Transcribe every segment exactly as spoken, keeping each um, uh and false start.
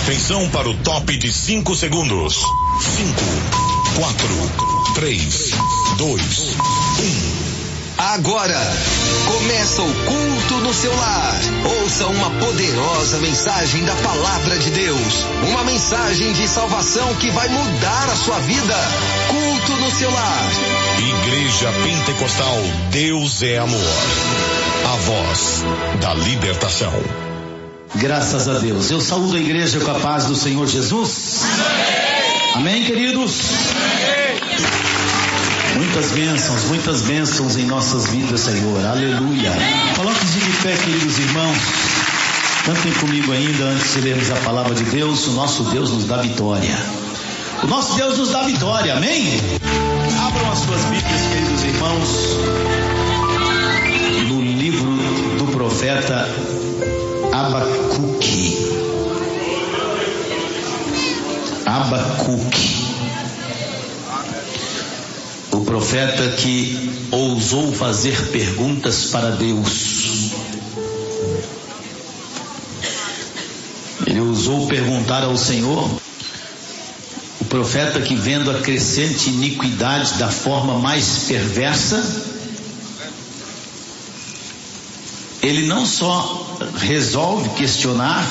Atenção para o top de cinco segundos. Cinco, quatro, três, dois, um. Agora começa o culto no seu lar. Ouça uma poderosa mensagem da palavra de Deus. Uma mensagem de salvação que vai mudar a sua vida. Culto no seu lar. Igreja Pentecostal Deus é Amor. A voz da libertação. Graças a Deus. Eu saúdo a igreja com a paz do Senhor Jesus. Amém, Amém queridos? Amém. Muitas bênçãos, muitas bênçãos em nossas vidas, Senhor. Aleluia. Coloque-se de pé, queridos irmãos. Cantem comigo ainda antes de lermos a palavra de Deus. O nosso Deus nos dá vitória. O nosso Deus nos dá vitória. Amém? Abram as suas Bíblias, queridos irmãos, no livro do profeta Abacuque. Abacuque. O profeta que ousou fazer perguntas para Deus. Ele ousou perguntar ao Senhor. O profeta que, vendo a crescente iniquidade da forma mais perversa, ele não só resolve questionar,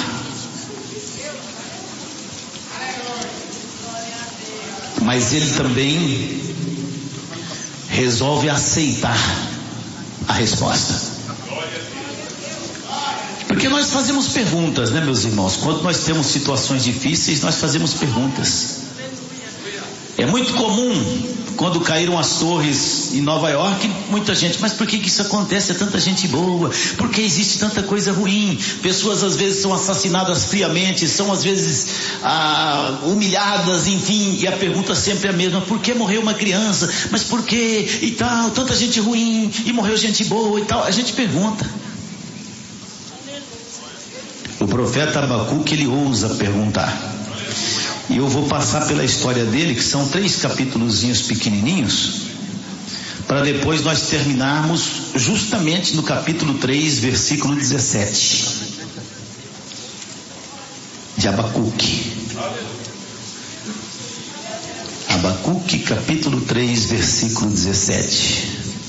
mas ele também resolve aceitar a resposta. Porque nós fazemos perguntas, né, meus irmãos? Quando nós temos situações difíceis, nós fazemos perguntas. É muito comum, quando caíram as torres em Nova York, muita gente, mas por que que isso acontece? É tanta gente boa, por que existe tanta coisa ruim? Pessoas às vezes são assassinadas friamente, são às vezes ah, humilhadas, enfim, e a pergunta sempre é a mesma: por que morreu uma criança? Mas por que e tal? Tanta gente ruim e morreu gente boa e tal. A gente pergunta. O profeta Abacuque, ele ousa perguntar. E eu vou passar pela história dele, que são três capítulozinhos pequenininhos, para depois nós terminarmos justamente no capítulo três, versículo dezessete de Abacuque. Abacuque, capítulo três, versículo dezessete.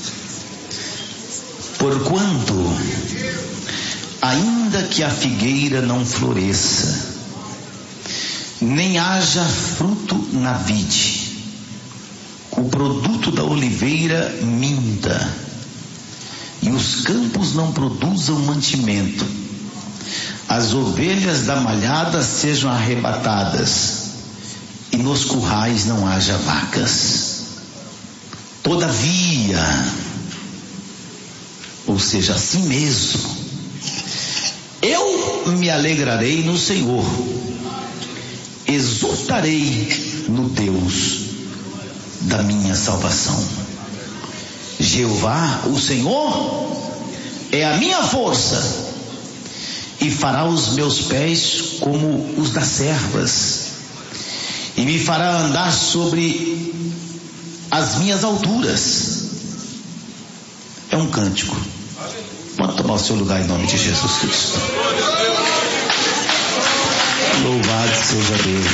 Porquanto, ainda que a figueira não floresça, nem haja fruto na vide, o produto da oliveira minta, e os campos não produzam mantimento, as ovelhas da malhada sejam arrebatadas, e nos currais não haja vacas. Todavia, ou seja, assim mesmo, eu me alegrarei no Senhor, exultarei no Deus da minha salvação. Jeová, o Senhor, é a minha força, e fará os meus pés como os das servas, e me fará andar sobre as minhas alturas. É um cântico. Pode tomar o seu lugar em nome de Jesus Cristo. Louvado seja Deus.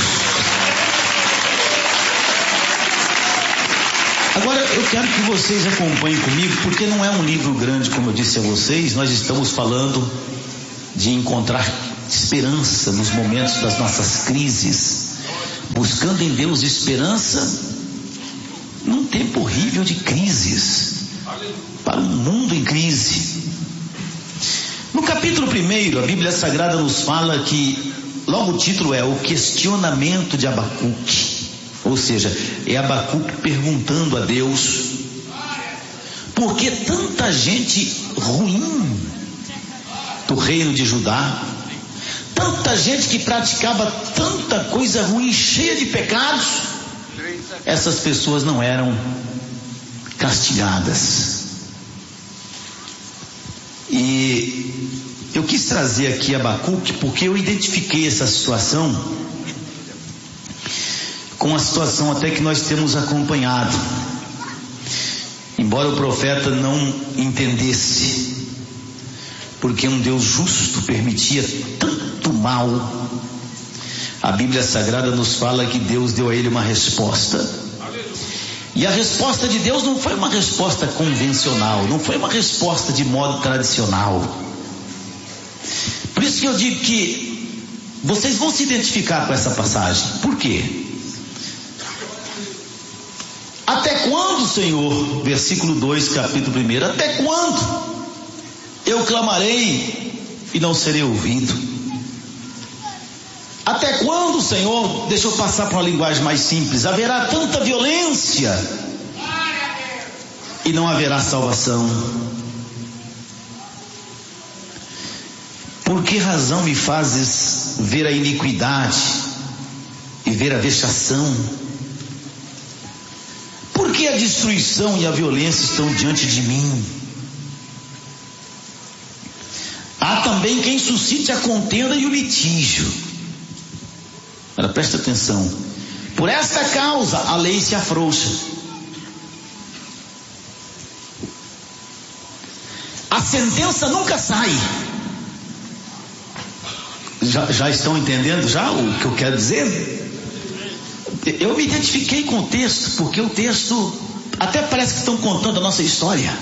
Agora eu quero que vocês acompanhem comigo, porque não é um livro grande, como eu disse a vocês. Nós estamos falando de encontrar esperança nos momentos das nossas crises, buscando em Deus esperança num tempo horrível de crises, para um mundo em crise. No capítulo primeiro, a Bíblia Sagrada nos fala que, logo o título é o questionamento de Abacuque, ou seja, é Abacuque perguntando a Deus: por que tanta gente ruim do reino de Judá, tanta gente que praticava tanta coisa ruim, cheia de pecados, essas pessoas não eram castigadas? E eu quis trazer aqui Abacuque porque eu identifiquei essa situação com a situação até que nós temos acompanhado. Embora o profeta não entendesse porque um Deus justo permitia tanto mal, A Bíblia Sagrada nos fala que Deus deu a ele uma resposta. E a resposta de Deus não foi uma resposta convencional, não foi uma resposta de modo tradicional. Por isso que eu digo que vocês vão se identificar com essa passagem. Por quê? Até quando, Senhor, versículo dois, capítulo um, até quando eu clamarei e não serei ouvido? Até quando, Senhor, deixa eu passar para uma linguagem mais simples, haverá tanta violência e não haverá salvação? Por que razão me fazes ver a iniquidade e ver a vexação? Por que a destruição e a violência estão diante de mim? Há também quem suscite a contenda e o litígio. Agora presta atenção. Por esta causa a lei se afrouxa. A sentença nunca sai. Já, já estão entendendo já o que eu quero dizer? Eu me identifiquei com o texto, porque o texto até parece que estão contando a nossa história.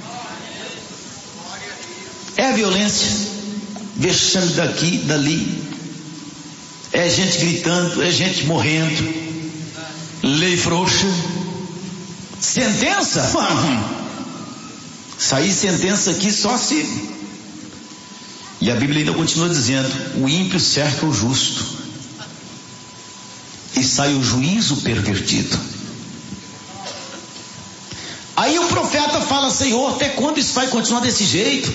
É a violência, vexame daqui, dali, é gente gritando, é gente morrendo, lei frouxa, sentença, sair sentença aqui só se... E a Bíblia ainda continua dizendo: o ímpio cerca o justo, e sai o juízo pervertido. Aí o profeta fala: Senhor, até quando isso vai continuar desse jeito?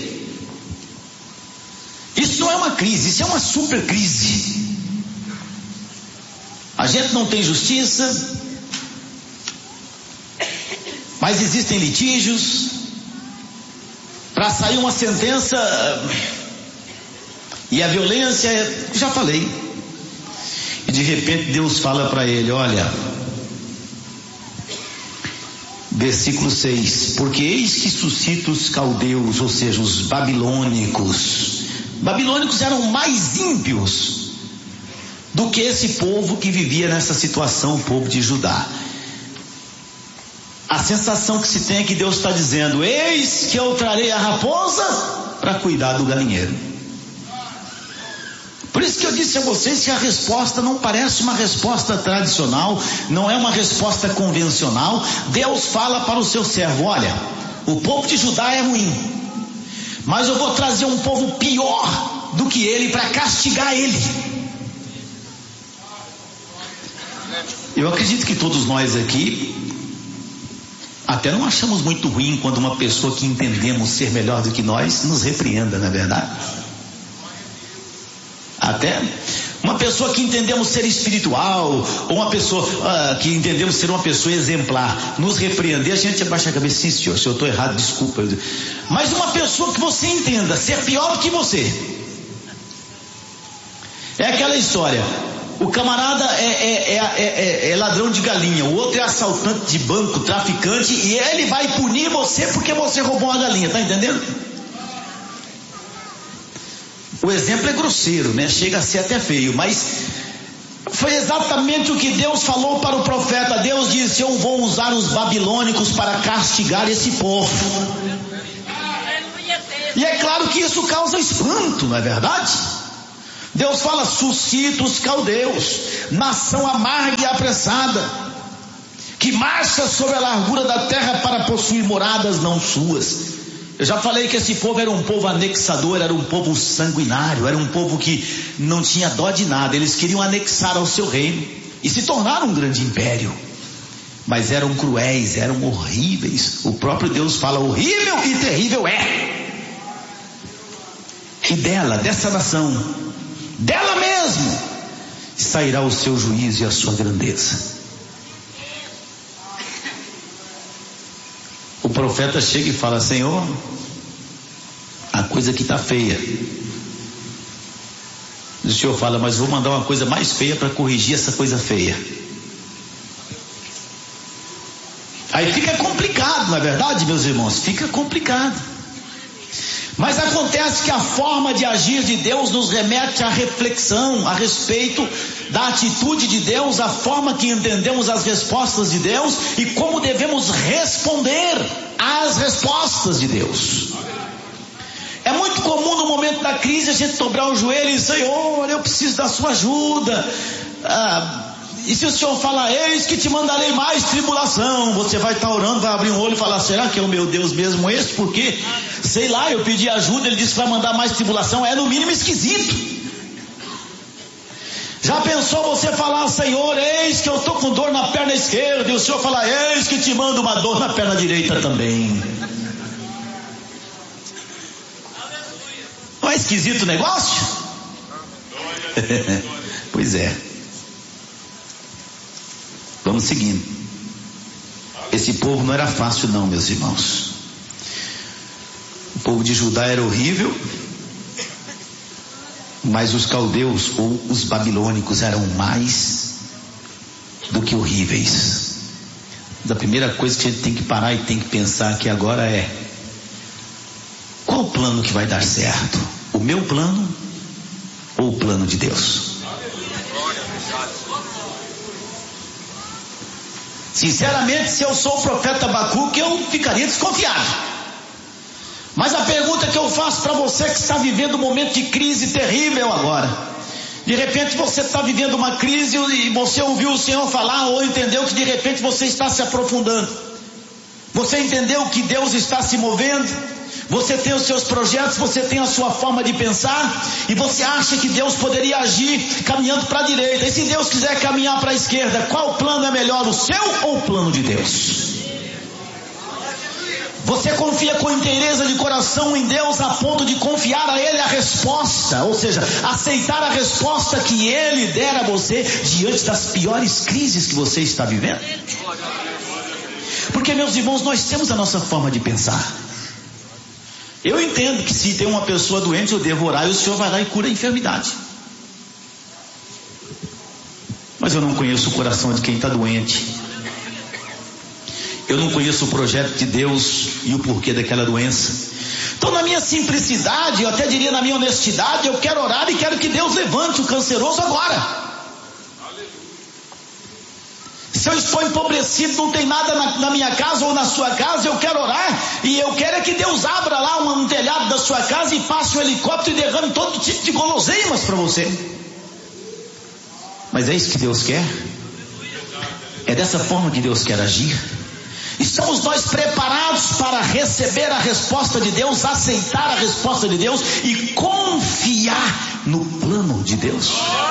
Isso não é uma crise, isso é uma super crise. A gente não tem justiça, mas existem litígios. Para sair uma sentença, e a violência, já falei. E de repente Deus fala para ele: olha, versículo seis: porque eis que suscita os caldeus, ou seja, os babilônicos. Babilônicos eram mais ímpios do que esse povo que vivia nessa situação, o povo de Judá. A sensação que se tem é que Deus está dizendo: eis que eu trarei a raposa para cuidar do galinheiro. Por isso que eu disse a vocês que a resposta não parece uma resposta tradicional, não é uma resposta convencional. Deus fala para o seu servo: olha, o povo de Judá é ruim, mas eu vou trazer um povo pior do que ele para castigar ele. Eu acredito que todos nós aqui até não achamos muito ruim quando uma pessoa que entendemos ser melhor do que nós nos repreenda, não é verdade? Até uma pessoa que entendemos ser espiritual, ou uma pessoa uh, que entendemos ser uma pessoa exemplar, nos repreender, a gente abaixa a cabeça: sim, senhor, se eu estou errado, desculpa. Mas uma pessoa que você entenda ser pior do que você, é aquela história: o camarada é, é, é, é, é ladrão de galinha, o outro é assaltante de banco, traficante, e ele vai punir você porque você roubou uma galinha, tá entendendo? O exemplo é grosseiro, né? Chega a ser até feio, mas foi exatamente o que Deus falou para o profeta. Deus disse: eu vou usar os babilônicos para castigar esse povo. E é claro que isso causa espanto, não é verdade? Deus fala: suscita os caldeus, nação amarga e apressada, que marcha sobre a largura da terra para possuir moradas não suas. Eu já falei que esse povo era um povo anexador, era um povo sanguinário, era um povo que não tinha dó de nada. Eles queriam anexar ao seu reino e se tornaram um grande império, mas eram cruéis, eram horríveis. O próprio Deus fala: horrível e terrível é. E dela, dessa nação, dela mesmo, sairá o seu juízo e a sua grandeza. O profeta chega e fala: Senhor, a coisa aqui está feia. O Senhor fala: mas vou mandar uma coisa mais feia para corrigir essa coisa feia. Aí fica complicado, não é verdade, meus irmãos? Fica complicado. Mas acontece que a forma de agir de Deus nos remete à reflexão a respeito da atitude de Deus, a forma que entendemos as respostas de Deus e como devemos responder às respostas de Deus. É muito comum no momento da crise a gente dobrar o joelho e dizer: Senhor, eu preciso da sua ajuda. Ah, e se o Senhor falar: eis que te mandarei mais tribulação, você vai estar orando, vai abrir um olho e falar: será que é o meu Deus mesmo esse? Porque, sei lá, eu pedi ajuda, ele disse que vai mandar mais tribulação. É no mínimo esquisito. Já pensou você falar: Senhor, eis que eu estou com dor na perna esquerda, e o Senhor falar: eis que te mando uma dor na perna direita também? Não é esquisito o negócio? Pois é. Vamos seguindo. Esse povo não era fácil não, meus irmãos. O povo de Judá era horrível, mas os caldeus ou os babilônicos eram mais do que horríveis. A primeira coisa que a gente tem que parar e tem que pensar aqui agora é: qual o plano que vai dar certo? O meu plano ou o plano de Deus? Sinceramente, se eu sou o profeta Abacuque, eu ficaria desconfiado. Mas a pergunta que eu faço para você que está vivendo um momento de crise terrível agora, de repente você está vivendo uma crise e você ouviu o Senhor falar, ou entendeu que de repente você está se aprofundando, você entendeu que Deus está se movendo, você tem os seus projetos, você tem a sua forma de pensar, e você acha que Deus poderia agir caminhando para a direita. E se Deus quiser caminhar para a esquerda, qual plano é melhor, o seu ou o plano de Deus? Você confia com inteireza de coração em Deus a ponto de confiar a Ele a resposta, ou seja, aceitar a resposta que Ele der a você diante das piores crises que você está vivendo? Porque, meus irmãos, nós temos a nossa forma de pensar. Eu entendo que se tem uma pessoa doente, eu devo orar e o Senhor vai lá e cura a enfermidade. Mas eu não conheço o coração de quem está doente. Eu não conheço o projeto de Deus e o porquê daquela doença. Então, na minha simplicidade, eu até diria na minha honestidade, eu quero orar e quero que Deus levante o canceroso agora. Se eu estou empobrecido, não tem nada na, na minha casa ou na sua casa, eu quero orar e eu quero é que Deus abra lá um, um telhado da sua casa e passe um helicóptero e derrame todo tipo de guloseimas para você. Mas é isso que Deus quer? É dessa forma que Deus quer agir? Estamos nós preparados para receber a resposta de Deus, aceitar a resposta de Deus e confiar no plano de Deus?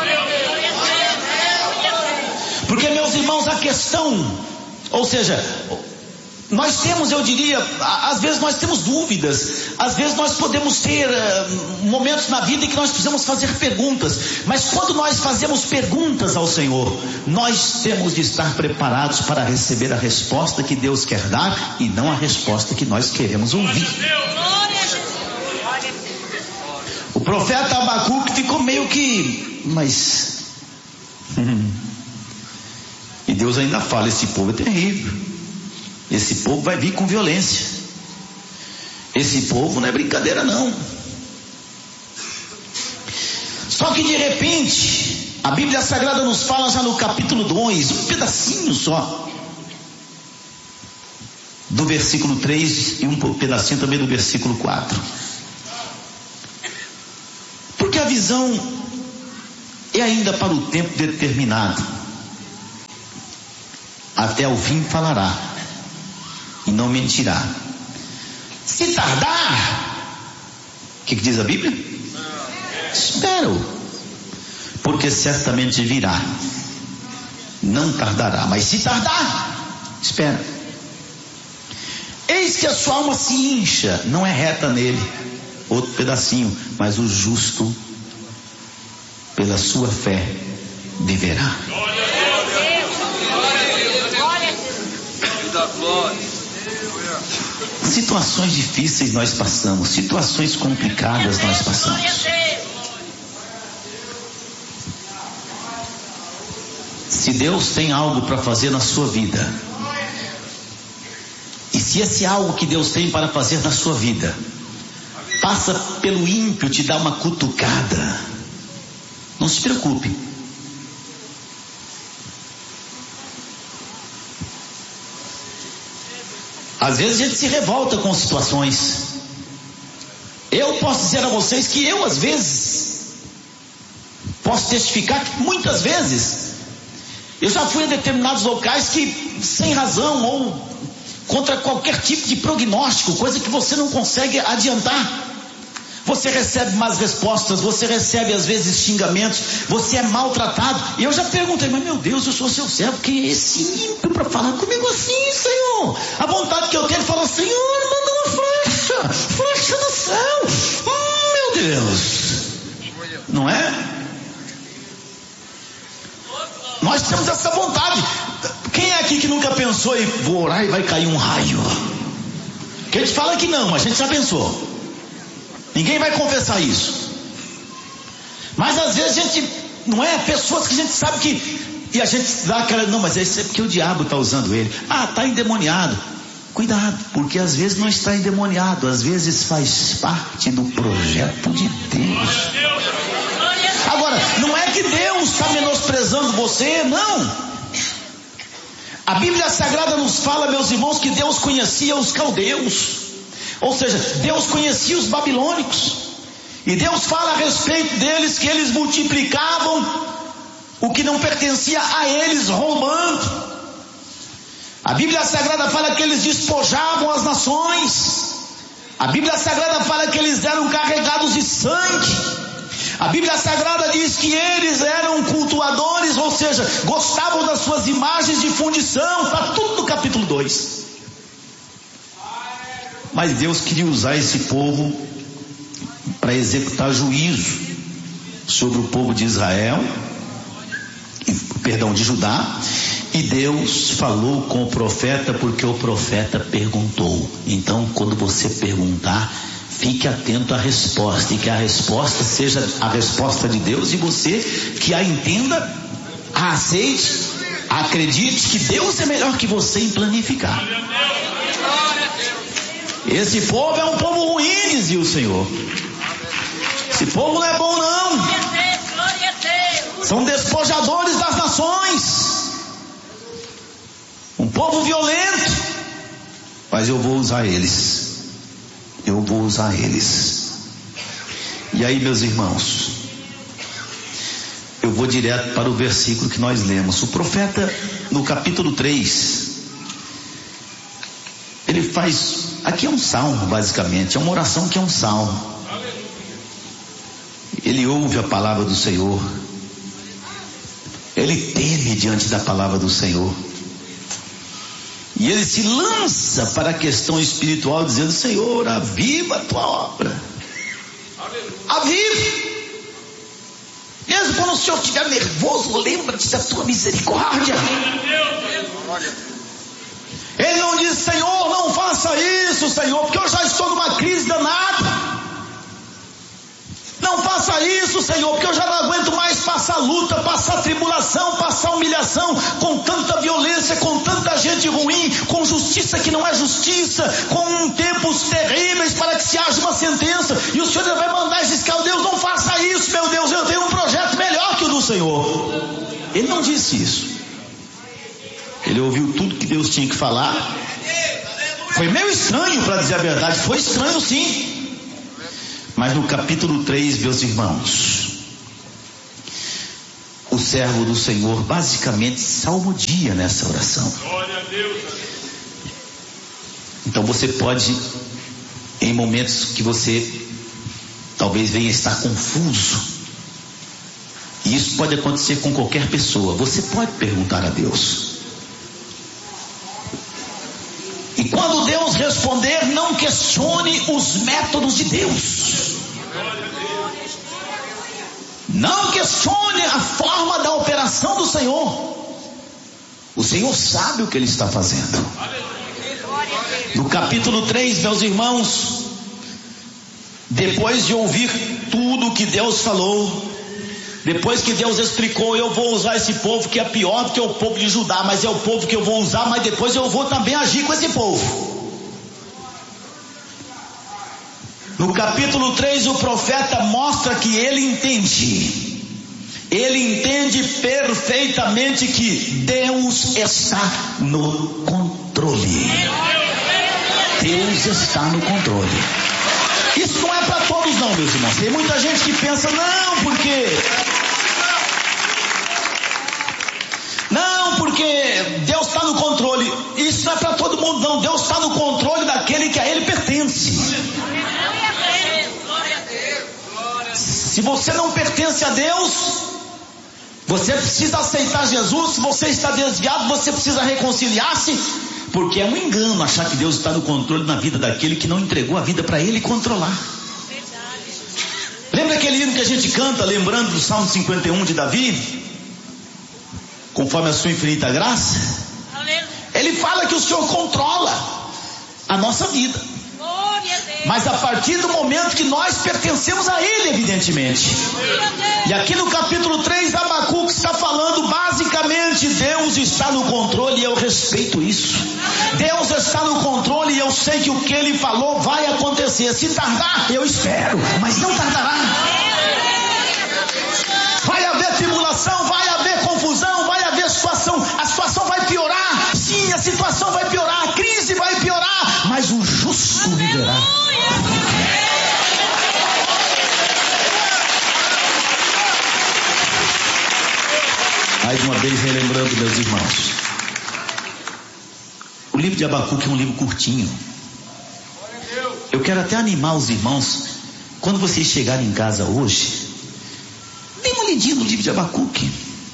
Porque, meus irmãos, a questão, ou seja, nós temos, eu diria, às vezes nós temos dúvidas, às vezes nós podemos ter uh, momentos na vida em que nós precisamos fazer perguntas, mas quando nós fazemos perguntas ao Senhor, nós temos de estar preparados para receber a resposta que Deus quer dar e não a resposta que nós queremos ouvir. O profeta Abacuque ficou meio que, mas... E Deus ainda fala: esse povo é terrível, esse povo vai vir com violência, esse povo não é brincadeira não. Só que de repente a Bíblia Sagrada nos fala já no capítulo dois, um pedacinho só do versículo três e um pedacinho também do versículo quatro. Porque a visão é ainda para o tempo determinado. Até o fim falará e não mentirá. Se tardar, o que, que diz a Bíblia? Espero, porque certamente virá. Não tardará, mas se tardar, espera. Eis que a sua alma se incha, não é reta nele. Outro pedacinho, mas o justo pela sua fé viverá. Situações difíceis nós passamos, situações complicadas nós passamos. Se Deus tem algo para fazer na sua vida, e se esse algo que Deus tem para fazer na sua vida passa pelo ímpio te dá uma cutucada, não se preocupe. Às vezes a gente se revolta com situações. Eu posso dizer a vocês que eu às vezes posso testificar que muitas vezes eu já fui a determinados locais que sem razão ou contra qualquer tipo de prognóstico, coisa que você não consegue adiantar, você recebe más respostas, você recebe às vezes xingamentos, você é maltratado. E eu já perguntei, mas meu Deus, eu sou seu servo, quem é esse ímpio para falar comigo assim, Senhor? A vontade que eu tenho é falar, Senhor, manda uma flecha, flecha do céu. Hum, meu Deus, não é? Nós temos essa vontade. Quem é aqui que nunca pensou e vou orar e vai cair um raio? Que a gente fala que não, mas a gente já pensou. Ninguém vai confessar isso. Mas às vezes a gente, não é? Pessoas que a gente sabe que, e a gente dá aquela, não, mas isso é porque o diabo está usando ele. Ah, está endemoniado. Cuidado, porque às vezes não está endemoniado, às vezes faz parte do projeto de Deus. Agora, não é que Deus está menosprezando você, não. A Bíblia Sagrada nos fala, meus irmãos, que Deus conhecia os caldeus. Ou seja, Deus conhecia os babilônicos. E Deus fala a respeito deles que eles multiplicavam o que não pertencia a eles, roubando. A Bíblia Sagrada fala que eles despojavam as nações. A Bíblia Sagrada fala que eles eram carregados de sangue. A Bíblia Sagrada diz que eles eram cultuadores, ou seja, gostavam das suas imagens de fundição. Está tudo no capítulo dois. Mas Deus queria usar esse povo para executar juízo sobre o povo de Israel, perdão, de Judá. E Deus falou com o profeta, porque o profeta perguntou. Então, quando você perguntar, fique atento à resposta, e que a resposta seja a resposta de Deus, e você que a entenda, a aceite, acredite que Deus é melhor que você em planificar. Esse povo é um povo ruim, dizia o Senhor. Esse povo não é bom não. São despojadores das nações. Um povo violento. Mas eu vou usar eles. Eu vou usar eles. E aí, meus irmãos, eu vou direto para o versículo que nós lemos. O profeta, no capítulo três, ele faz, aqui é um salmo basicamente, é uma oração que é um salmo. Ele ouve a palavra do Senhor, ele teme diante da palavra do Senhor, e ele se lança para a questão espiritual, dizendo: Senhor, aviva a tua obra, aviva. Mesmo quando o Senhor estiver nervoso, lembra-te da tua misericórdia. Ele não diz: Senhor, não faça isso, Senhor, porque eu já estou numa crise danada. Não faça isso, Senhor, porque eu já não aguento mais passar luta, passar tribulação, passar humilhação, com tanta violência, com tanta gente ruim, com justiça que não é justiça, com tempos terríveis para que se haja uma sentença. E o Senhor vai mandar esses caldeus: não faça isso, meu Deus, eu tenho um projeto melhor que o do Senhor. Ele não disse isso. Ele ouviu tudo que Deus tinha que falar. Foi meio estranho, para dizer a verdade, foi estranho sim. Mas no capítulo três, meus irmãos, o servo do Senhor basicamente salmodia nessa oração. Então você pode, em momentos que você talvez venha estar confuso, e isso pode acontecer com qualquer pessoa, você pode perguntar a Deus. E quando Deus responder, não questione os métodos de Deus. Não questione a forma da operação do Senhor. O Senhor sabe o que Ele está fazendo. No capítulo três, meus irmãos, depois de ouvir tudo o que Deus falou, depois que Deus explicou: eu vou usar esse povo que é pior do que o povo de Judá, mas é o povo que eu vou usar, mas depois eu vou também agir com esse povo. No capítulo três, o profeta mostra que ele entende. Ele entende perfeitamente que Deus está no controle. Deus está no controle. Isso não é para todos não, meus irmãos. Tem muita gente que pensa, não, porque... Não, porque Deus está no controle. Isso não é para todo mundo não. Deus está no controle daquele que a Ele pertence. Se você não pertence a Deus, você precisa aceitar Jesus. Se você está desviado, você precisa reconciliar-se, porque é um engano achar que Deus está no controle na vida daquele que não entregou a vida para Ele controlar. Lembra aquele hino que a gente canta, lembrando do Salmo cinquenta e um de Davi? Conforme a sua infinita graça, ele fala que o Senhor controla a nossa vida, mas a partir do momento que nós pertencemos a Ele, evidentemente. E aqui no capítulo três, Abacuque está falando basicamente: Deus está no controle e eu respeito isso. Deus está no controle e eu sei que o que Ele falou vai acontecer. Se tardar, eu espero, mas não tardará. Vai haver tribulação, vai haver confusão, vai haver situação, a situação vai piorar. Sim, a situação vai piorar, a crise vai piorar, mas o justo viverá. Mais uma vez relembrando, meus irmãos, o livro de Abacuque é um livro curtinho. Eu quero até animar os irmãos, quando vocês chegarem em casa hoje, dê uma lidinha no livro de Abacuque.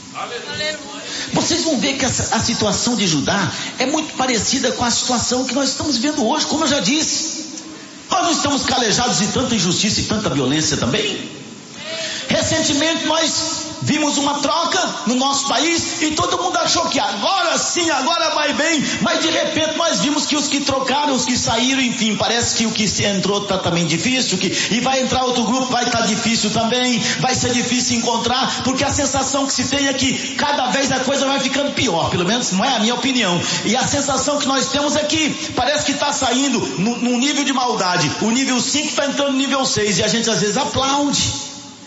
Vocês vão ver que a, a situação de Judá é muito parecida com a situação que nós estamos vivendo hoje, como eu já disse. Nós não estamos calejados de tanta injustiça e tanta violência também. Recentemente nós vimos uma troca no nosso país e todo mundo achou que agora sim, agora vai bem, mas de repente nós vimos que os que trocaram, os que saíram, enfim, parece que o que entrou está também difícil, que, e vai entrar outro grupo, vai estar tá difícil também, vai ser difícil encontrar, porque a sensação que se tem é que cada vez a coisa vai ficando pior, pelo menos não é a minha opinião, e a sensação que nós temos é que parece que está saindo num nível de maldade, o nível cinco está entrando no nível seis, e a gente às vezes aplaude.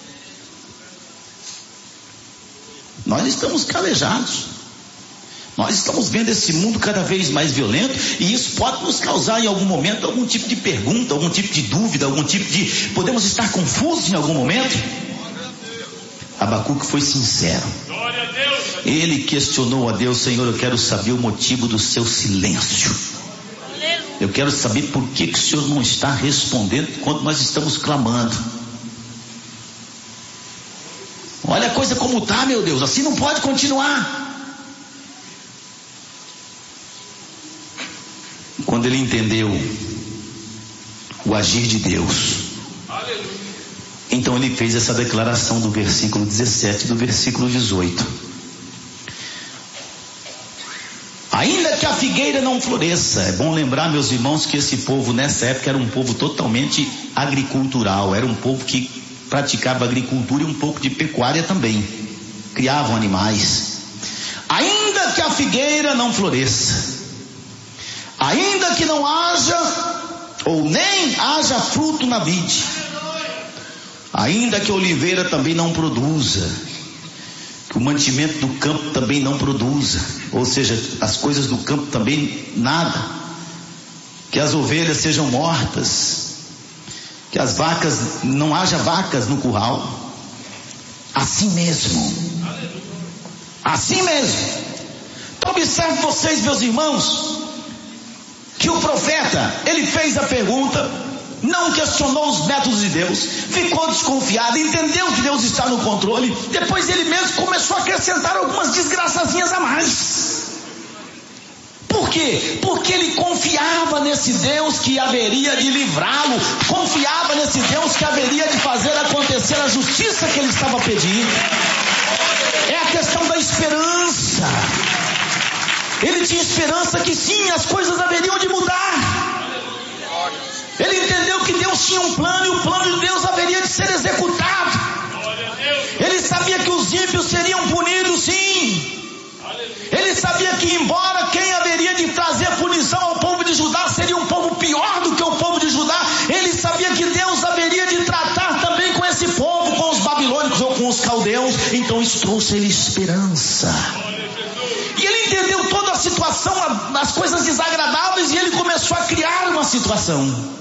Nós estamos calejados. Nós estamos vendo esse mundo cada vez mais violento, e isso pode nos causar em algum momento algum tipo de pergunta, algum tipo de dúvida, algum tipo de... podemos estar confusos em algum momento. Abacuque foi sincero. Ele questionou a Deus: Senhor, eu quero saber o motivo do seu silêncio. Eu quero saber por que, que o Senhor não está respondendo quando nós estamos clamando. Olha a coisa como está, meu Deus, assim não pode continuar. Quando ele entendeu o agir de Deus, então ele fez essa declaração do versículo dezessete e do versículo dezoito. Ainda que a figueira não floresça, é bom lembrar, meus irmãos, que esse povo nessa época era um povo totalmente agricultural, era um povo que praticava agricultura e um pouco de pecuária também, criavam animais. Ainda que a figueira não floresça, ainda que não haja ou nem haja fruto na vide, ainda que a oliveira também não produza, que o mantimento do campo também não produza, ou seja, as coisas do campo também nada, que as ovelhas sejam mortas, que as vacas, não haja vacas no curral, assim mesmo, assim mesmo. Então observe vocês, meus irmãos, que o profeta, ele fez a pergunta, não questionou os métodos de Deus, ficou desconfiado, entendeu que Deus está no controle, depois ele mesmo começou a acrescentar algumas desgraçazinhas a mais. Por quê? Porque ele confiava nesse Deus que haveria de livrá-lo, confiava nesse Deus que haveria de fazer acontecer a justiça que ele estava pedindo. É a questão da esperança. Ele tinha esperança que sim, as coisas haveriam de mudar. Ele entendeu que Deus tinha um plano e o plano de Deus haveria de ser executado. Ele sabia que os ímpios seriam punidos, sim. Ele sabia que embora quem haveria de trazer punição ao povo de Judá seria um povo pior do que o povo de Judá, ele sabia que Deus trouxe a ele esperança. E ele entendeu toda a situação, as coisas desagradáveis, e ele começou a criar uma situação.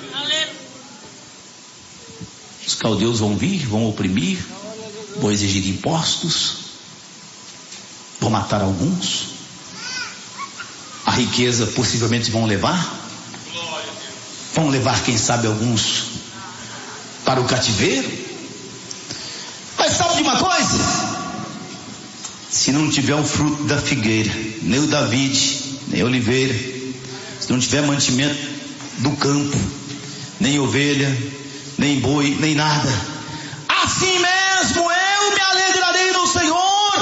Os caldeus vão vir, vão oprimir, vão exigir impostos, vão matar alguns, a riqueza possivelmente vão levar, vão levar quem sabe alguns para o cativeiro. Mas sabe de uma coisa? Se não tiver o fruto da figueira, nem o David, nem a oliveira, se não tiver mantimento do campo, nem ovelha, nem boi, nem nada, assim mesmo eu me alegrarei no Senhor,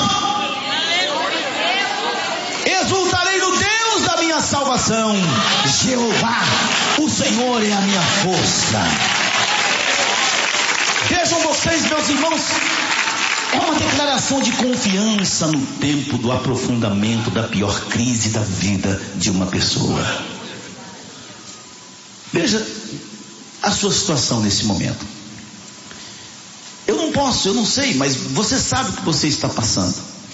exultarei no Deus da minha salvação. Jeová, o Senhor é a minha força. Vejam vocês, meus irmãos, é uma declaração de confiança no tempo do aprofundamento da pior crise da vida de uma pessoa. Veja a sua situação nesse momento. Eu não posso, eu não sei, mas você sabe o que você está passando.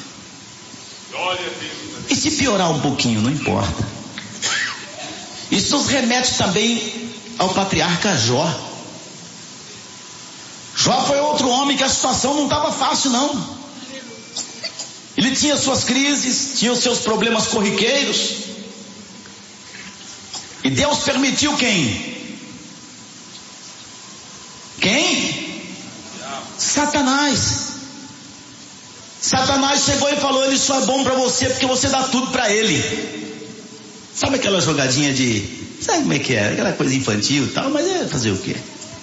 E se piorar um pouquinho, não importa. Isso nos remete também ao patriarca Jó. Jó foi outro homem que a situação não estava fácil, não. Ele tinha suas crises, tinha os seus problemas corriqueiros. E Deus permitiu quem? Quem? Satanás. Satanás chegou e falou: ele só é bom para você porque você dá tudo para ele. Sabe aquela jogadinha de... Sabe como é que é? Aquela coisa infantil e tal, mas é fazer o quê?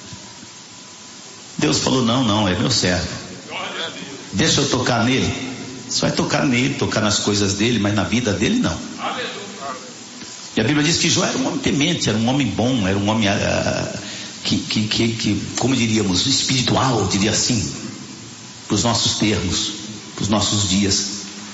Deus falou: não, não, é meu servo. Deixa eu tocar nele. Você vai tocar nele, tocar nas coisas dele, mas na vida dele não. E a Bíblia diz que Jó era um homem temente, era um homem bom, era um homem uh, que, que, que, que, como diríamos, espiritual, diria assim, para os nossos termos, para os nossos dias.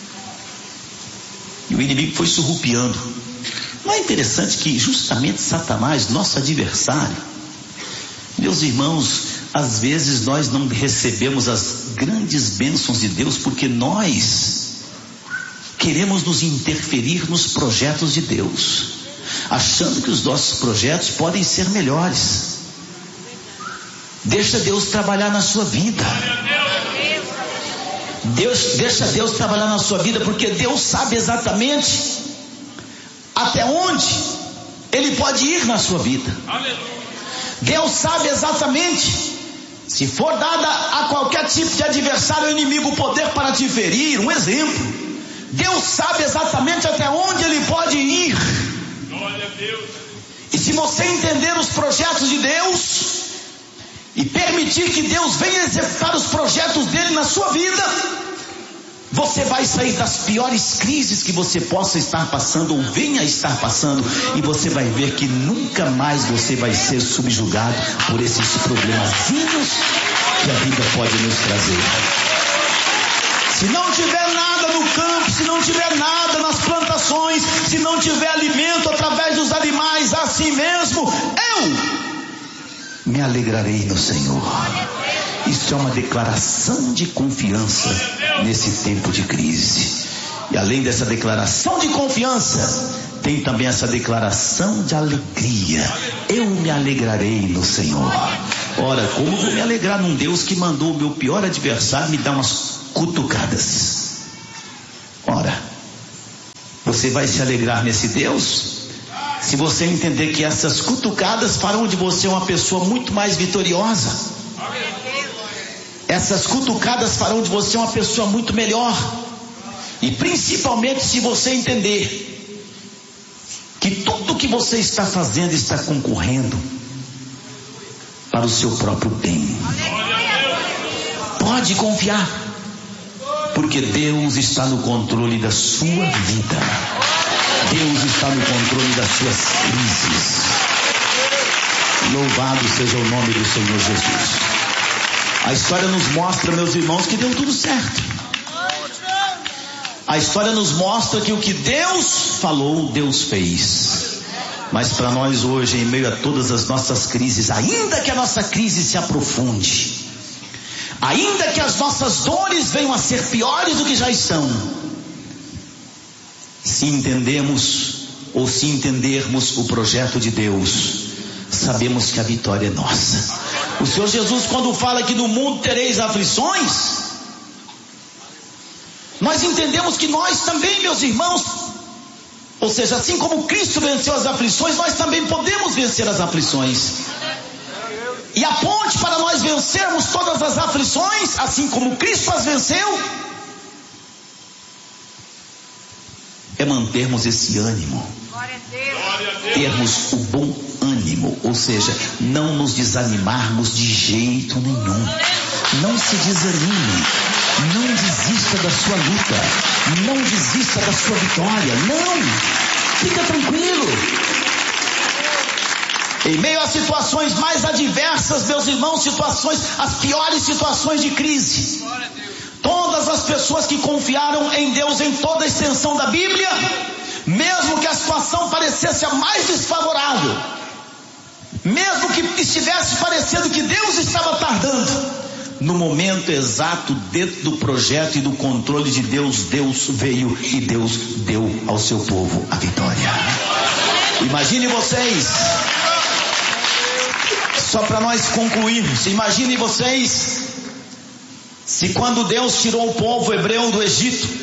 E o inimigo foi surrupiando. Não é interessante que justamente Satanás, nosso adversário, meus irmãos, às vezes nós não recebemos as grandes bênçãos de Deus porque nós queremos nos interferir nos projetos de Deus, achando que os nossos projetos podem ser melhores. Deixa Deus trabalhar na sua vida. Deus, deixa Deus trabalhar na sua vida, porque Deus sabe exatamente até onde Ele pode ir na sua vida. Deus sabe exatamente, se for dada a qualquer tipo de adversário ou inimigo poder para te ferir, um exemplo, Deus sabe exatamente até onde Ele pode ir. E se você entender os projetos de Deus e permitir que Deus venha executar os projetos dele na sua vida, você vai sair das piores crises que você possa estar passando ou venha estar passando, e você vai ver que nunca mais você vai ser subjugado por esses problemazinhos que a vida pode nos trazer. Se não tiver nada no campo, se não tiver nada nas plantações, se não tiver alimento através dos animais, assim mesmo, eu me alegrarei no Senhor. Isso é uma declaração de confiança nesse tempo de crise. E além dessa declaração de confiança, tem também essa declaração de alegria. Eu me alegrarei no Senhor. Ora, como vou me alegrar num Deus que mandou o meu pior adversário me dar umas cutucadas? Ora, você vai se alegrar nesse Deus se você entender que essas cutucadas farão de você uma pessoa muito mais vitoriosa. Essas cutucadas farão de você uma pessoa muito melhor. E principalmente se você entender que tudo que você está fazendo está concorrendo para o seu próprio bem. Pode confiar, porque Deus está no controle da sua vida. Deus está no controle das suas crises. Louvado seja o nome do Senhor Jesus. A história nos mostra, meus irmãos, que deu tudo certo. A história nos mostra que o que Deus falou, Deus fez. Mas para nós hoje, em meio a todas as nossas crises, ainda que a nossa crise se aprofunde, Ainda que as nossas dores venham a ser piores do que já estão, se entendemos ou se entendermos o projeto de Deus, sabemos que a vitória é nossa. O Senhor Jesus, quando fala que no mundo tereis aflições, nós entendemos que nós também, meus irmãos, ou seja, assim como Cristo venceu as aflições, nós também podemos vencer as aflições. E a ponte para nós vencermos todas as aflições, assim como Cristo as venceu, é mantermos esse ânimo, termos o bom ânimo, ou seja, não nos desanimarmos de jeito nenhum. Não se desanime, não desista da sua luta, não desista da sua vitória, não, fica tranquilo. Em meio às situações mais adversas, meus irmãos, situações, as piores situações de crise, todas as pessoas que confiaram em Deus em toda a extensão da Bíblia, mesmo que a situação parecesse a mais desfavorável, mesmo que estivesse parecendo que Deus estava tardando, no momento exato, dentro do projeto e do controle de Deus, Deus veio e Deus deu ao seu povo a vitória. Imagine vocês, só para nós concluirmos, imagine vocês, se quando Deus tirou o povo hebreu do Egito,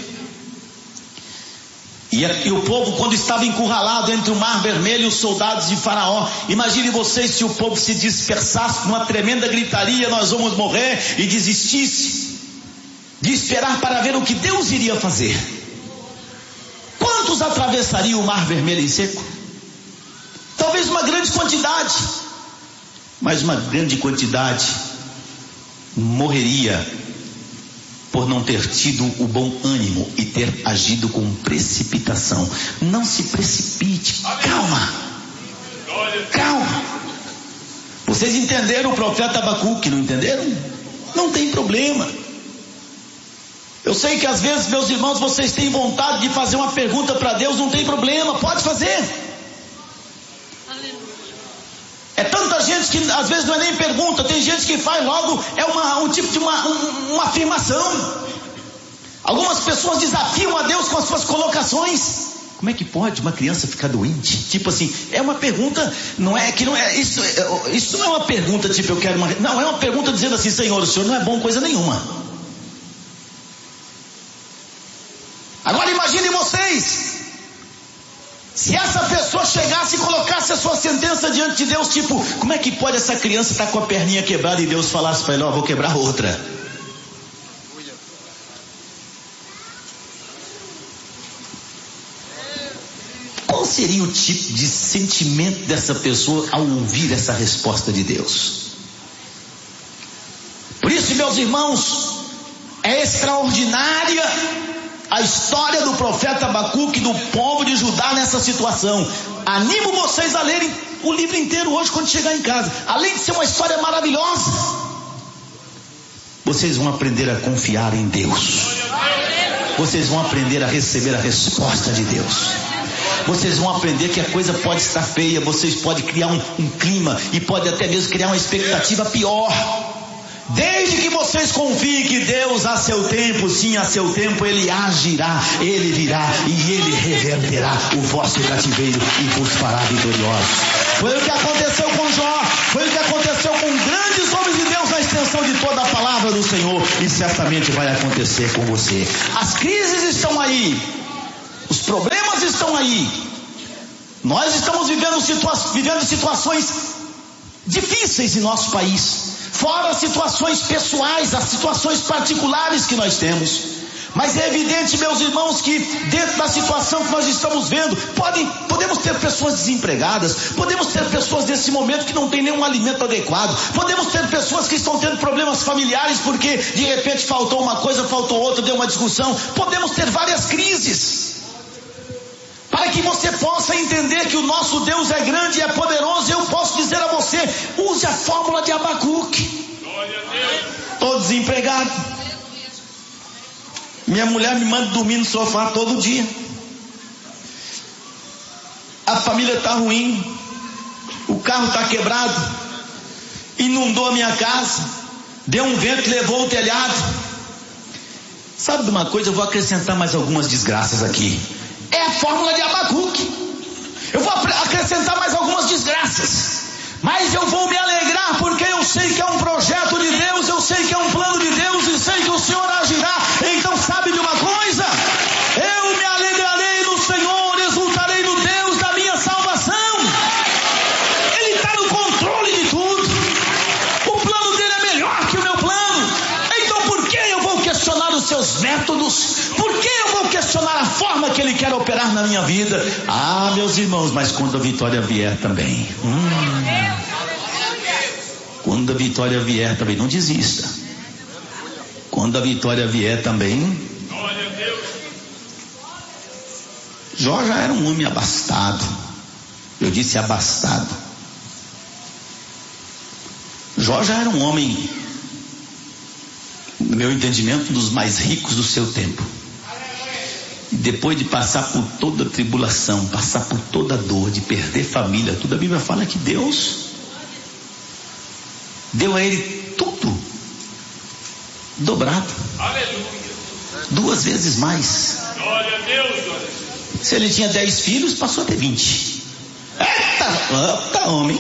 e, e o povo quando estava encurralado entre o mar vermelho e os soldados de Faraó, imagine vocês se o povo se dispersasse numa tremenda gritaria, nós vamos morrer, e desistisse de esperar para ver o que Deus iria fazer. Quantos atravessariam o mar vermelho em seco? Talvez uma grande quantidade, mas uma grande quantidade morreria por não ter tido o bom ânimo e ter agido com precipitação. Não se precipite, calma, calma. Vocês entenderam o profeta Abacuque, não entenderam? Não tem problema. Eu sei que às vezes, meus irmãos, vocês têm vontade de fazer uma pergunta para Deus, não tem problema, pode fazer. É tanta gente que às vezes não é nem pergunta, tem gente que faz logo, é uma, um tipo de uma, um, uma afirmação. Algumas pessoas desafiam a Deus com as suas colocações. Como é que pode uma criança ficar doente? Tipo assim, é uma pergunta, não é que não é isso, é, isso não é uma pergunta tipo eu quero uma, não, é uma pergunta dizendo assim, Senhor, o Senhor não é bom coisa nenhuma. Agora imaginem vocês, se essa pessoa chegasse e colocasse a sua sentença diante de Deus, tipo, como é que pode essa criança estar com a perninha quebrada e Deus falasse para ele, ó, oh, vou quebrar outra. Qual seria o tipo de sentimento dessa pessoa ao ouvir essa resposta de Deus? Por isso, meus irmãos, é extraordinária a história do profeta Abacuque, do povo de Judá nessa situação. Animo vocês a lerem o livro inteiro hoje quando chegar em casa. Além de ser uma história maravilhosa, vocês vão aprender a confiar em Deus. Vocês vão aprender a receber a resposta de Deus. Vocês vão aprender que a coisa pode estar feia, vocês podem criar um, um clima e pode até mesmo criar uma expectativa pior. Desde que vocês confiem que Deus a seu tempo, sim, a seu tempo Ele agirá, Ele virá e Ele reverterá o vosso cativeiro e vos fará vitoriosos. Foi o que aconteceu com Jó, foi o que aconteceu com grandes homens de Deus na extensão de toda a palavra do Senhor, e certamente vai acontecer com você. As crises estão aí, os problemas estão aí, nós estamos vivendo, situa- vivendo situações difíceis em nosso país, fora as situações pessoais, as situações particulares que nós temos. Mas é evidente, meus irmãos, que dentro da situação que nós estamos vendo, podem, podemos ter pessoas desempregadas, podemos ter pessoas nesse momento que não têm nenhum alimento adequado, podemos ter pessoas que estão tendo problemas familiares porque de repente faltou uma coisa, faltou outra, deu uma discussão, podemos ter várias crises. Para que você possa entender que o nosso Deus é grande e é poderoso, eu posso dizer a você, use a fórmula de Abacuque. Estou desempregado, minha mulher me manda dormir no sofá todo dia, a família está ruim, o carro está quebrado, inundou a minha casa, deu um vento, levou o telhado. Sabe de uma coisa? Eu vou acrescentar mais algumas desgraças aqui. É a fórmula de Abacuque. Eu vou acrescentar mais algumas desgraças, mas eu vou me alegrar, porque eu sei que é um projeto de Deus, eu sei que é um plano de Deus, e sei que o Senhor agirá. Então sabe de uma coisa? Eu me alegrarei no Senhor, exultarei no Deus da minha salvação. Ele está no controle de tudo. O plano dele é melhor que o meu plano. Então por que eu vou questionar os seus métodos? Por que eu vou questionar a forma que ele quer operar na minha vida? Ah, meus irmãos, mas quando a vitória vier também, hum, quando a vitória vier também, não desista. Quando a vitória vier também, Jó já era um homem abastado. Eu disse abastado. Jó já era um homem, no meu entendimento, um dos mais ricos do seu tempo. Depois de passar por toda a tribulação, passar por toda a dor, de perder família, tudo, a Bíblia fala que Deus deu a ele tudo dobrado. Aleluia. Duas vezes mais. Glória a Deus. Se ele tinha dez filhos, passou a ter vinte. Eita, eita homem.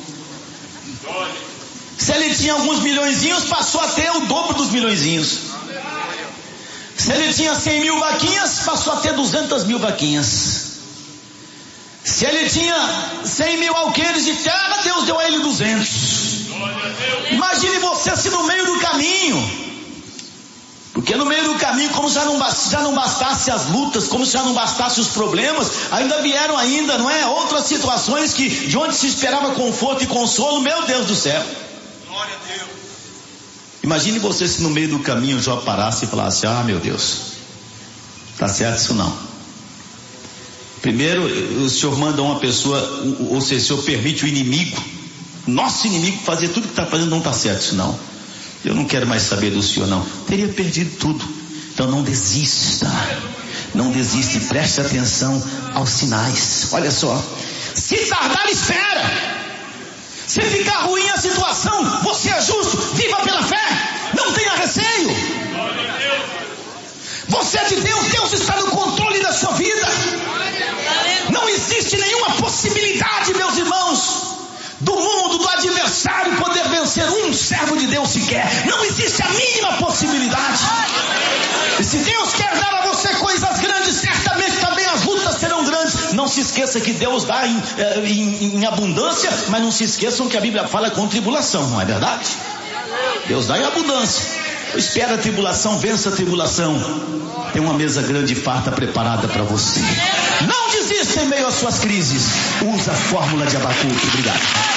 Se ele tinha alguns milhõezinhos, passou a ter o dobro dos milhõezinhos. Se ele tinha cem mil vaquinhas, passou a ter duzentas mil vaquinhas. Se ele tinha cem mil alqueires de terra, Deus deu a ele duzentos. Imagine você se no meio do caminho, porque no meio do caminho, como já não, já não bastasse as lutas, como já não bastasse os problemas, ainda vieram ainda, não é? Outras situações que de onde se esperava conforto e consolo. Meu Deus do céu. Glória a Deus. Imagine você se no meio do caminho Jó parasse e falasse: ah, meu Deus, tá certo isso não. Primeiro, o Senhor manda uma pessoa, ou seja, o Senhor permite o inimigo, nosso inimigo, fazer tudo que está fazendo. Não está certo isso não. Eu não quero mais saber do Senhor não. Teria perdido tudo. Então não desista. Não desista e preste atenção aos sinais. Olha só. Se tardar, espera. Se ficar ruim a situação, você é justo, viva pela fé, não tenha receio. Você é de Deus, Deus está no controle da sua vida. Não existe nenhuma possibilidade, meus irmãos, do mundo, do adversário poder vencer um servo de Deus sequer. Não existe a mínima possibilidade. E se Deus quer dar a você coisas grandes, certamente também as lutas serão grandes. Não se esqueça que Deus dá em, em, em abundância, mas não se esqueçam que a Bíblia fala com tribulação, não é verdade? Deus dá em abundância. Espera a tribulação, vença a tribulação. Tem uma mesa grande e farta preparada para você. Não desista em meio às suas crises. Usa a fórmula de Abacuque. Obrigado.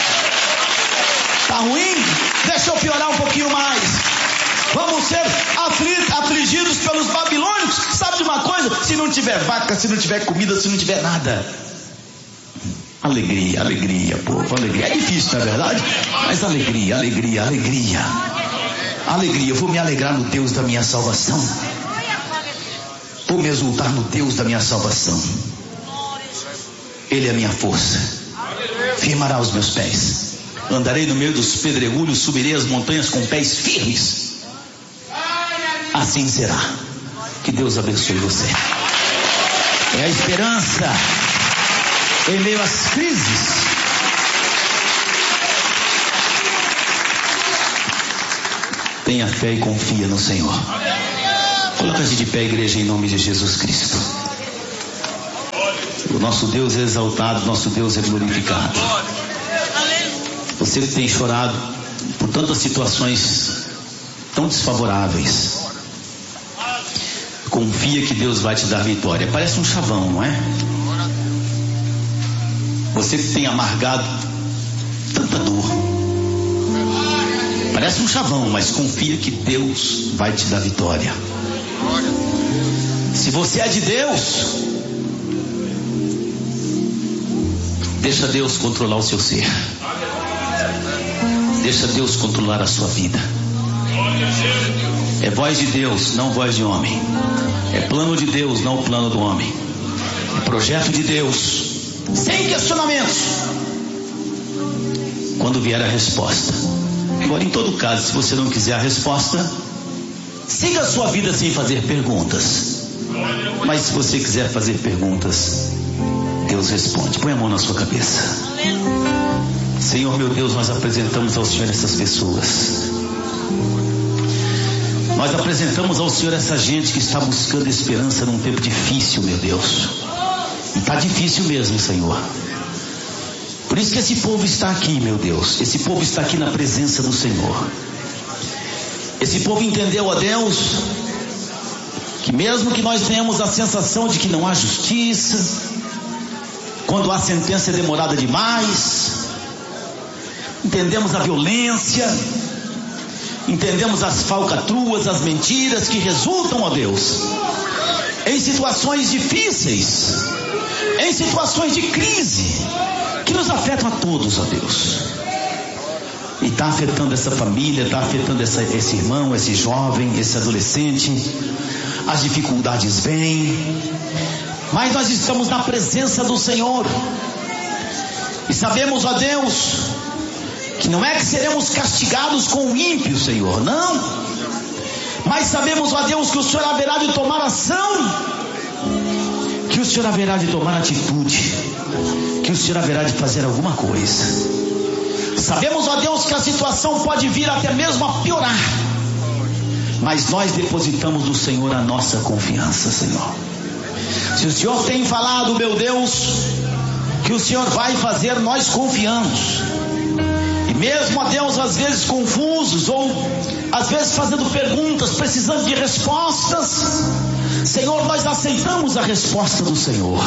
Tá ruim? Deixa eu piorar um pouquinho mais. Vamos ser afligidos pelos babilônicos. Sabe de uma coisa? Se não tiver vaca, se não tiver comida, se não tiver nada, alegria, alegria, povo, alegria. É difícil, não é verdade? Mas alegria, alegria, alegria. Alegria, eu vou me alegrar no Deus da minha salvação. Vou me exultar no Deus da minha salvação. Ele é a minha força. Firmará os meus pés. Andarei no meio dos pedregulhos, subirei as montanhas com pés firmes. Assim será. Que Deus abençoe você. É a esperança em meio às crises. Tenha fé e confia no Senhor. Coloca-se de pé, igreja, em nome de Jesus Cristo. O nosso Deus é exaltado, nosso Deus é glorificado. Você que tem chorado por tantas situações tão desfavoráveis, confia que Deus vai te dar vitória. Parece um chavão, não é? Você que tem amargado tanta dor, parece um chavão, mas confia que Deus vai te dar vitória. Se você é de Deus, deixa Deus controlar o seu ser. Deixa Deus controlar a sua vida. É voz de Deus, não voz de homem. É plano de Deus, não o plano do homem. É projeto de Deus, sem questionamentos. Quando vier a resposta, Agora, em todo caso, se você não quiser a resposta, siga a sua vida sem fazer perguntas. Mas se você quiser fazer perguntas, Deus responde. Põe a mão na sua cabeça. Senhor, meu Deus, nós apresentamos ao Senhor essas pessoas. Nós apresentamos ao Senhor essa gente que está buscando esperança num tempo difícil, meu Deus. E está difícil mesmo, Senhor. Por isso que esse povo está aqui, meu Deus. Esse povo está aqui na presença do Senhor. Esse povo entendeu, ó Deus, que mesmo que nós tenhamos a sensação de que não há justiça, quando a sentença é demorada demais, entendemos a violência, entendemos as falcatruas, as mentiras que resultam, ó Deus, em situações difíceis, em situações de crise, que nos afetam a todos, ó Deus. E está afetando essa família, está afetando essa, esse irmão, esse jovem, esse adolescente. As dificuldades vêm, mas nós estamos na presença do Senhor. E sabemos, ó Deus, que não é que seremos castigados com o ímpio, Senhor, não. Mas sabemos, ó Deus, que o Senhor haverá de tomar ação, que o Senhor haverá de tomar atitude, que o Senhor haverá de fazer alguma coisa. Sabemos, ó Deus, que a situação pode vir até mesmo a piorar, mas nós depositamos no Senhor a nossa confiança, Senhor. Se o Senhor tem falado, meu Deus, que o Senhor vai fazer, nós confiamos. E mesmo, ó Deus, às vezes confusos, ou às vezes fazendo perguntas, precisando de respostas, Senhor, nós aceitamos a resposta do Senhor.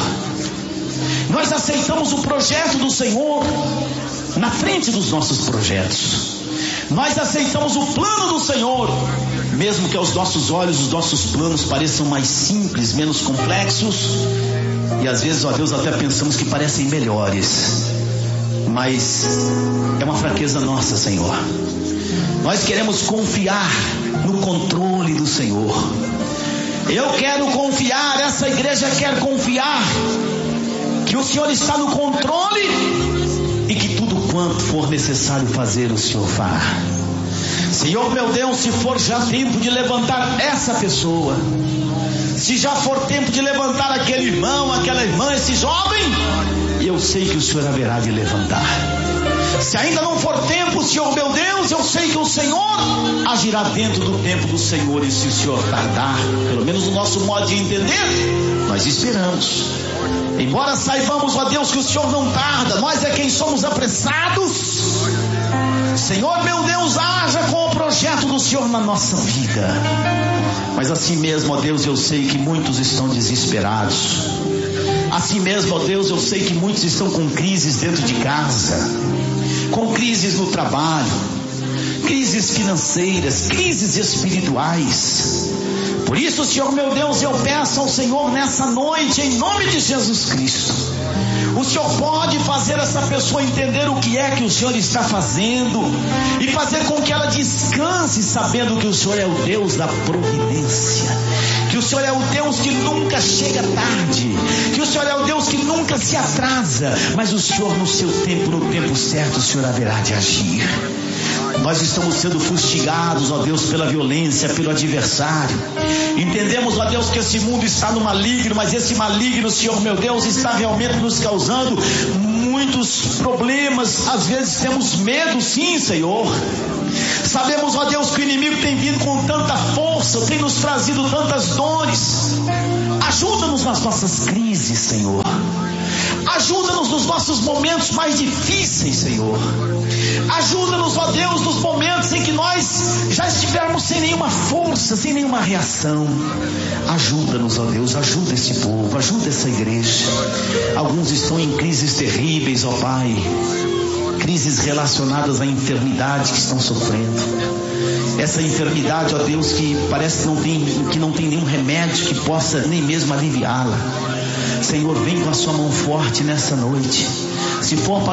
Nós aceitamos o projeto do Senhor na frente dos nossos projetos. Nós aceitamos o plano do Senhor, mesmo que aos nossos olhos os nossos planos pareçam mais simples, menos complexos, e às vezes, ó Deus, até pensamos que parecem melhores, mas é uma fraqueza nossa, Senhor. Nós queremos confiar no controle do Senhor. Eu quero confiar, essa igreja quer confiar que o Senhor está no controle e que tudo quanto for necessário fazer, o Senhor fará. Senhor, meu Deus, se for já tempo de levantar essa pessoa, se já for tempo de levantar aquele irmão, aquela irmã, esse jovem, eu sei que o Senhor haverá de levantar. Se ainda não for tempo, Senhor, meu Deus, eu sei que o Senhor agirá dentro do tempo do Senhor. E se o Senhor tardar, pelo menos o nosso modo de entender, nós esperamos. Embora saibamos, ó Deus, que o Senhor não tarda, nós é quem somos apressados. Senhor, meu Deus, haja com o projeto do Senhor na nossa vida. Mas assim mesmo, ó Deus, eu sei que muitos estão desesperados. Assim mesmo, ó Deus, eu sei que muitos estão com crises dentro de casa, com crises no trabalho, crises financeiras, crises espirituais. Por isso, Senhor, meu Deus, eu peço ao Senhor nessa noite, em nome de Jesus Cristo, o Senhor pode fazer essa pessoa entender o que é que o Senhor está fazendo e fazer com que ela descanse sabendo que o Senhor é o Deus da providência, que o Senhor é o Deus que nunca chega tarde, que o Senhor é o Deus que nunca se atrasa, mas o Senhor no seu tempo, no tempo certo, o Senhor haverá de agir. Nós estamos sendo fustigados, ó Deus, pela violência, pelo adversário. Entendemos, ó Deus, que esse mundo está no maligno, mas esse maligno, Senhor, meu Deus, está realmente nos causando muitos problemas. Às vezes temos medo, sim, Senhor. Sabemos, ó Deus, que o inimigo tem vindo com tanta força, tem nos trazido tantas dores. Ajuda-nos nas nossas crises, Senhor. Ajuda-nos nos nossos momentos mais difíceis, Senhor. Ajuda-nos, ó Deus, nos momentos em que nós já estivermos sem nenhuma força, sem nenhuma reação. Ajuda-nos, ó Deus, ajuda esse povo, ajuda essa igreja. Alguns estão em crises terríveis, ó Pai. Crises relacionadas à enfermidade que estão sofrendo. Essa enfermidade, ó Deus, que parece que não tem, que não tem nenhum remédio que possa nem mesmo aliviá-la. Senhor, vem com a sua mão forte nessa noite. Se for para